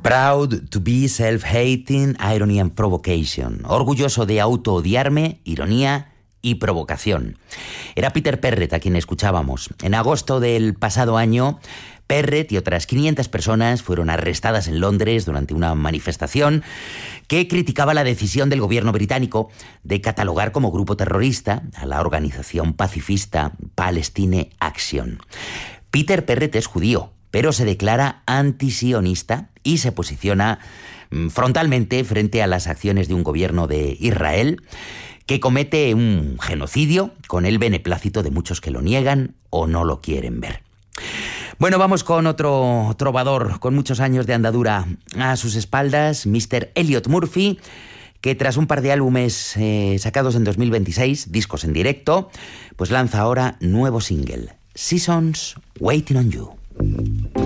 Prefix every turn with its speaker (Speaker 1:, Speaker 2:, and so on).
Speaker 1: Proud to be self-hating, irony and provocation. Orgulloso de auto-odiarme, ironía y provocación. Era Peter Perrett a quien escuchábamos. En agosto del pasado año, Perrett y otras 500 personas fueron arrestadas en Londres durante una manifestación que criticaba la decisión del gobierno británico de catalogar como grupo terrorista a la organización pacifista Palestine Action. Peter Perrett es judío, pero se declara antisionista y se posiciona frontalmente frente a las acciones de un gobierno de Israel que comete un genocidio con el beneplácito de muchos que lo niegan o no lo quieren ver. Bueno, vamos con otro trovador con muchos años de andadura a sus espaldas, Mr. Elliot Murphy, que tras un par de álbumes sacados en 2026, discos en directo, pues lanza ahora nuevo single, Seasons Waiting on You.